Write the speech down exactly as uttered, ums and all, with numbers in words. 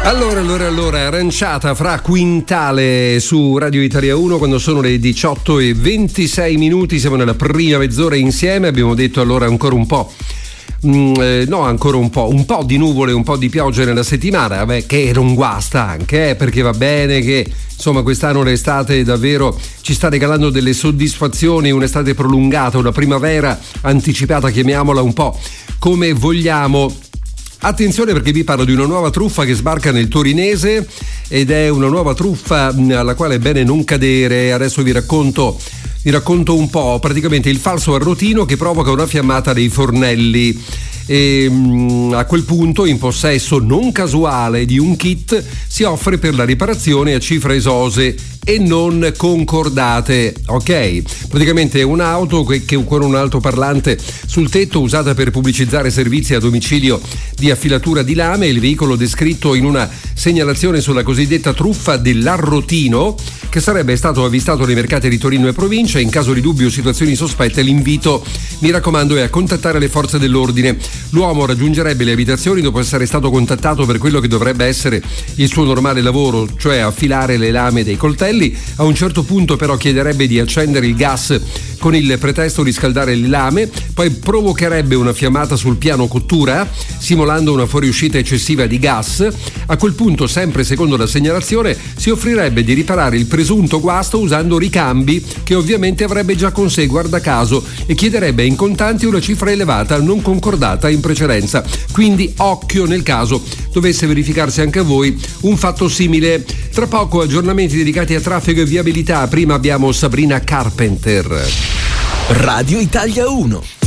Allora, allora, allora, aranciata fra Quintale su Radio Italia uno quando sono le diciotto e ventisei minuti, siamo nella prima mezz'ora insieme, abbiamo detto allora ancora un po'. Mm, eh, no, ancora un po', un po' di nuvole, un po' di pioggia nella settimana, vabbè, che non guasta anche, eh, perché va bene che insomma quest'anno l'estate davvero ci sta regalando delle soddisfazioni, un'estate prolungata, una primavera anticipata, chiamiamola un po' come vogliamo. Attenzione, perché vi parlo di una nuova truffa che sbarca nel torinese ed è una nuova truffa alla quale è bene non cadere. Adesso vi racconto vi racconto un po'. Praticamente il falso arrotino che provoca una fiammata dei fornelli. E a quel punto, in possesso non casuale di un kit, si offre per la riparazione a cifre esose e non concordate. Ok, praticamente è un'auto che, che con un altoparlante sul tetto, usata per pubblicizzare servizi a domicilio di affilatura di lame. Il veicolo descritto in una segnalazione sulla cosiddetta truffa dell'arrotino, che sarebbe stato avvistato nei mercati di Torino e provincia. In caso di dubbio o situazioni sospette, l'invito, mi raccomando, è a contattare le forze dell'ordine. L'uomo raggiungerebbe le abitazioni dopo essere stato contattato per quello che dovrebbe essere il suo normale lavoro, cioè affilare le lame dei coltelli. A un certo punto però chiederebbe di accendere il gas con il pretesto di scaldare le lame, poi provocherebbe una fiammata sul piano cottura, simulando una fuoriuscita eccessiva di gas. A quel punto, sempre secondo la segnalazione, si offrirebbe di riparare il presunto guasto usando ricambi che ovviamente avrebbe già con sé, guarda caso, e chiederebbe in contanti una cifra elevata non concordata in precedenza. Quindi occhio nel caso dovesse verificarsi anche a voi un fatto simile. Tra poco aggiornamenti dedicati a traffico e viabilità. Prima abbiamo Sabrina Carpenter. Radio Italia uno.